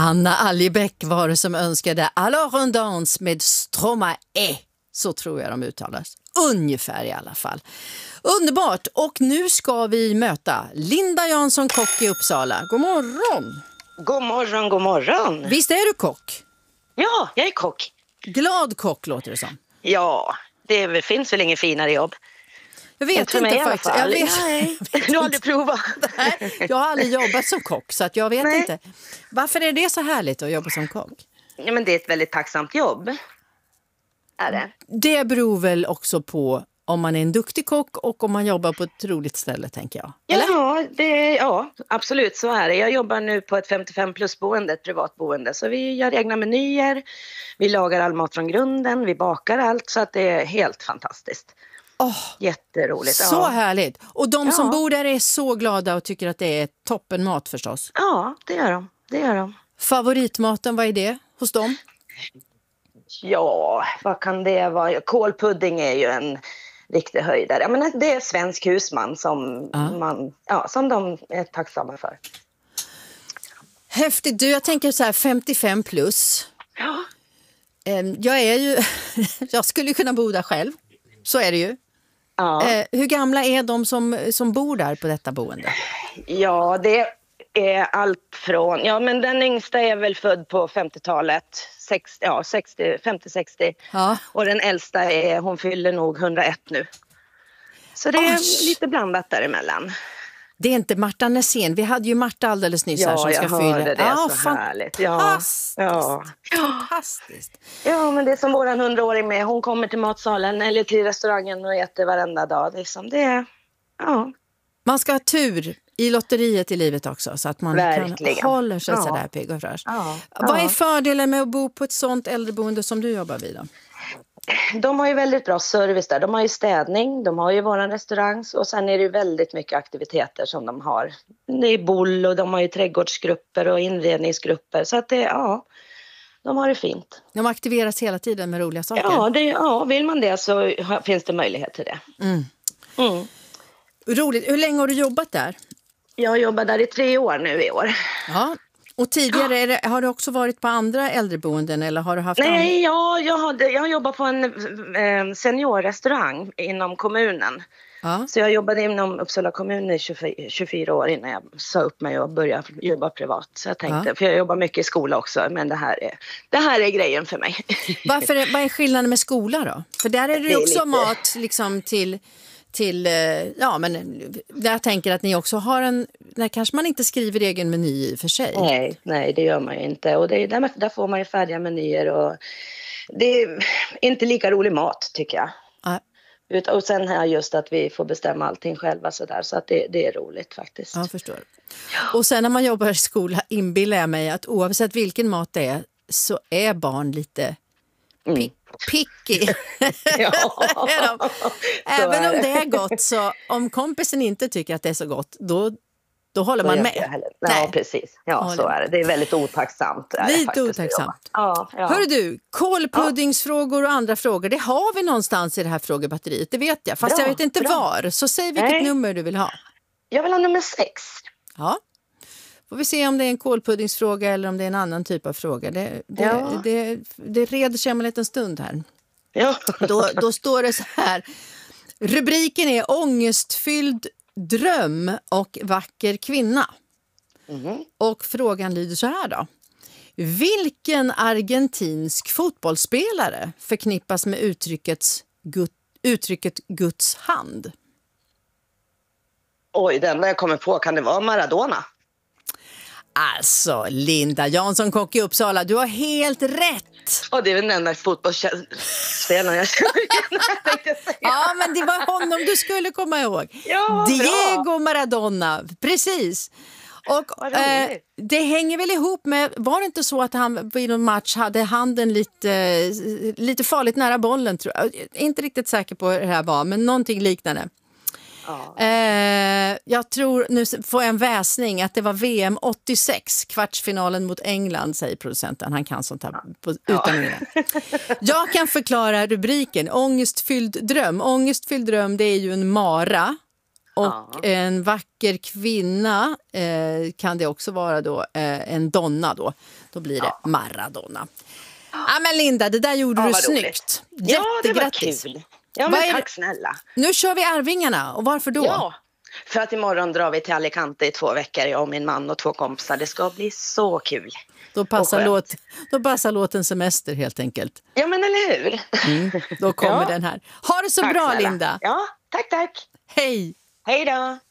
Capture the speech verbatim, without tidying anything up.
Anna Algebäck var det som önskade Alors on danse med Stromae. Så tror jag de uttalas. Ungefär i alla fall. Underbart. Och nu ska vi möta Linda Jansson, kock i Uppsala. God morgon. God morgon, god morgon. Visst är du kock? Ja, jag är kock. Glad kock låter det som. Ja, det finns väl inget finare jobb. Jag vet inte, inte mig, faktiskt. Jag vet, Nej, du har aldrig provat. Nej, jag har aldrig jobbat som kock så att jag vet Nej. inte. Varför är det så härligt att jobba som kock? Ja, men det är ett väldigt tacksamt jobb. Är det? Det beror väl också på om man är en duktig kock och om man jobbar på ett roligt ställe, tänker jag. Eller? Ja, det, ja, absolut så är det. Jag jobbar nu på ett femtiofem plus boende, ett privatboende. Så vi gör egna menyer, vi lagar all mat från grunden, vi bakar allt. Så att det är helt fantastiskt. Oh, Jätteroligt. så ja. härligt. Och de som Ja. bor där är så glada och tycker att det är toppen mat förstås. Ja, det gör de. Det gör de. Favoritmaten, vad är det hos dem? Ja, vad kan det vara? Kålpudding är ju en riktig höjdare. Jag menar, det är svensk husman som, Ja. man, ja, som de är tacksamma för. Häftigt. Du, jag tänker så här femtiofem plus. Ja. Em, Jag är ju, jag skulle ju kunna bo där själv. Så är det ju. Ja. Eh, hur gamla är de som, som bor där på detta boende? ja, det är allt från... Ja, men den yngsta är väl född på femtiotalet. sextio, ja, sextio, femtio sextio. Ja. Och den äldsta är, hon fyller nog hundraett nu. Så det är Oj. lite blandat däremellan. Det är inte Marta Nässén. Vi hade ju Marta alldeles nyss här Ja, som ska jag fylla. hörde det. Ja, Så härligt. Ja. fantastiskt. Ja. Fantastiskt. Ja, men det är som våran hundraåring med. Hon kommer till matsalen eller till restaurangen och äter varenda dag. Det är som det är. Ja, Man ska ha tur i lotteriet i livet också så att man Verkligen. kan hålla sig Ja. sådär pigg och fräsch. ja. Vad är ja. fördelen med att bo på ett sånt äldreboende som du jobbar vid då? De har ju väldigt bra service där. De har ju städning, de har ju våran restaurang och sen är det ju väldigt mycket aktiviteter som de har. Det är boll och de har ju trädgårdsgrupper och inredningsgrupper. Så att det, ja, de har det fint. De aktiveras hela tiden med roliga saker. Ja, det, ja vill man det så ha- finns det möjlighet till det. Mm. Mm. Roligt. Hur länge har du jobbat där? Jag har jobbat där i tre år nu i år. Ja. Och tidigare, är det, har du också varit på andra äldreboenden eller har du haft andra? Nej, ja, jag, hade, jag jobbar på en eh, seniorrestaurang inom kommunen. Ja. Så jag jobbade inom Uppsala kommun i tjugofyra, tjugofyra år innan jag sa upp mig och började jobba privat. Så jag tänkte, Ja. för jag jobbar mycket i skola också, men det här är, det här är grejen för mig. Varför är, vad är skillnaden med skola då? För där är det, Det är också lite- mat liksom till, till eh, ja men jag tänker att ni också har en, där kanske man inte skriver egen meny i och för sig. Nej, nej, det gör man ju inte. Och det är, där, där får man ju färdiga menyer och det är inte lika rolig mat tycker jag. Ja. Ut- Och sen här just att vi får bestämma allting själva så där, så att det, det är roligt faktiskt. Ja, jag förstår. Och sen när man jobbar i skola inbillar jag mig att oavsett vilken mat det är så är barn lite Mm. pi- picky. Ja. Det är de. Så Även är om det. det är gott så om kompisen inte tycker att det är så gott då, då håller Så man gör med. jag heller. Ja, Nej. precis. Ja, Håller så är det. Det är väldigt otacksamt. Är det Lite faktiskt, otacksamt. Ja, ja. Hör du, kolpuddingsfrågor och andra frågor, det har vi någonstans i det här frågebatteriet, det vet jag. Fast Bra, jag vet inte bra. var, så säg vilket Nej. nummer du vill ha. Jag vill ha nummer sex. Ja. Får vi se om det är en kolpuddingsfråga eller om det är en annan typ av fråga. Det, det, Ja. det, det reder sig om en liten stund här. Ja. Då, då står det så här. Rubriken är ångestfylld dröm och vacker kvinna. Mhm. Och frågan lyder så här då. Vilken argentinsk fotbollsspelare förknippas med uttrycket, uttrycket Guds hand? Oj, den där jag kommer på, kan det vara Maradona? Alltså, Linda Jansson, kock i Uppsala, du har helt rätt. Och det är den enda fotbollsspelaren jag känner igen, tänkte jag säga. Ja, men det var honom du skulle komma ihåg. Ja, Diego bra. Maradona, precis. Och Vad eh, roligt. det hänger väl ihop med, var det inte så att han vid någon match hade handen lite, lite farligt nära bollen, tror jag. Inte riktigt säker på hur det här var, men någonting liknande. Ja. Eh, jag tror, nu får jag en väsning, att det var V M åttiosex, kvartsfinalen mot England, säger producenten. Han kan sånt här på, utan innan. Jag kan förklara rubriken, ångestfylld dröm. Ångestfylld dröm, det är ju en mara Och Ja. en vacker kvinna eh, kan det också vara då, eh, en donna då. Då blir det Ja. Maradona. Ja men Linda, det där gjorde Ja, du vad snyggt. roligt. Ja, det var Jättegrattis. kul. Ja, Vad men är det- tack snälla. Nu kör vi Arvingarna, och varför då? Ja, för att imorgon drar vi till Alicante i två veckor, jag och min man och två kompisar. Det ska bli så kul. Då passar, Och låt, skönt. då passar låten Semester helt enkelt. Ja, men eller hur? Mm, då kommer Ja. den här. Ha det så Tack bra snälla. Linda. Ja, tack, tack. Hej! Hej då.